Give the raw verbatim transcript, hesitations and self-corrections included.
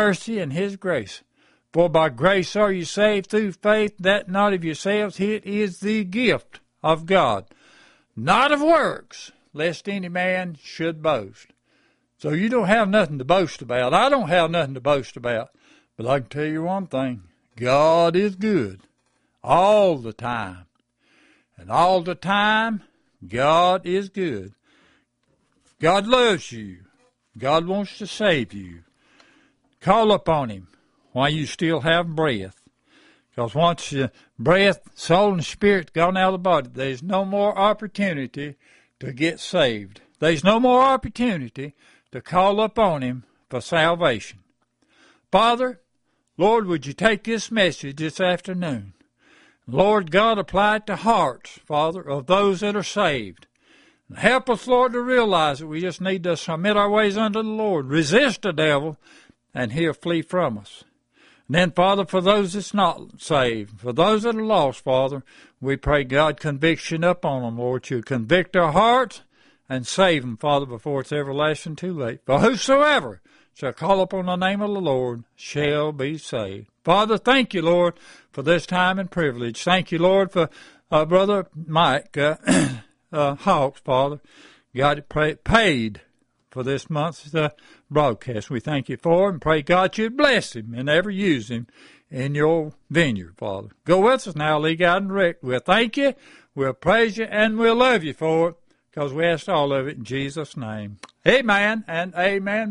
mercy and his grace. For by grace are you saved through faith, that not of yourselves, it is the gift of God, not of works, lest any man should boast. So you don't have nothing to boast about. I don't have nothing to boast about. But I can tell you one thing, God is good all the time. And all the time, God is good. God loves you. God wants to save you. Call upon him while you still have breath. Because once your breath, soul, and spirit gone out of the body, there's no more opportunity to get saved. There's no more opportunity to call upon him for salvation. Father, Lord, would you take this message this afternoon? Lord God, apply it to hearts, Father, of those that are saved. Help us, Lord, to realize that we just need to submit our ways unto the Lord, resist the devil, and he'll flee from us. And then, Father, for those that's not saved, for those that are lost, Father, we pray, God, conviction upon them, Lord. You convict our hearts and save them, Father, before it's everlasting too late. For whosoever shall call upon the name of the Lord shall be saved. Father, thank you, Lord, for this time and privilege. Thank you, Lord, for uh, Brother Mike uh, uh, Hawks, Father. God it paid for this month's uh, broadcast. We thank you for it and pray, God, you'd bless him and ever use him in your vineyard, Father. Go with us now, lead, guide, and direct. We'll thank you, we'll praise you, and we'll love you for it, because we ask all of it in Jesus' name. Amen and amen.